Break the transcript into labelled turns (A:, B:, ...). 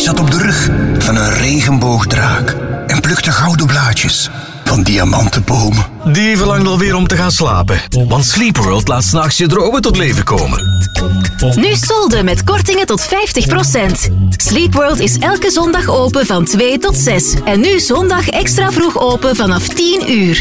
A: zat op de rug van een regenboogdraak en plukte gouden blaadjes van diamantenbomen.
B: Die verlangt alweer om te gaan slapen. Want Sleep World laat 's nachts je dromen tot leven komen.
C: Nu solden met kortingen tot 50%. Sleep World is elke zondag open van 2 tot 6. En nu zondag extra vroeg open vanaf 10 uur.